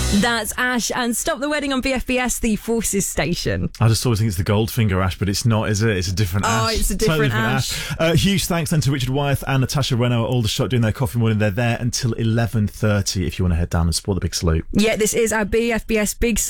That's Ash and Stop the Wedding on BFBS, the Forces station. I just always think it's the Goldfinger Ash, but it's not, is it? It's a different Ash. Oh, it's a different Ash. Huge thanks then to Richard Wyeth and Natasha Reno at Aldershot doing their coffee morning. They're there until 11:30 if you want to head down and support the Big Salute. Yeah, this is our BFBS Big